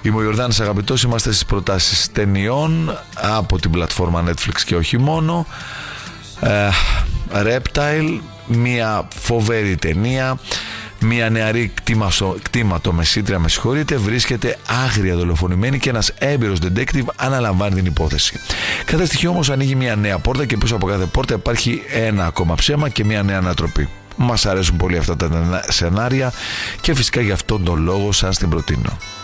Είμαι ο Ιορδάνης Αγαπητός, είμαστε στις προτάσεις ταινιών από την πλατφόρμα Netflix και όχι μόνο. Reptile, μια φοβερή ταινία. Μια νεαρή κτήματομεσίτρια, βρίσκεται άγρια δολοφονημένη και ένας έμπειρος detective αναλαμβάνει την υπόθεση. Κατά στοιχείο όμως ανοίγει μια νέα πόρτα και πίσω από κάθε πόρτα υπάρχει ένα ακόμα ψέμα και μια νέα ανατροπή. Μας αρέσουν πολύ αυτά τα σενάρια και φυσικά γι' αυτόν τον λόγο σας την προτείνω.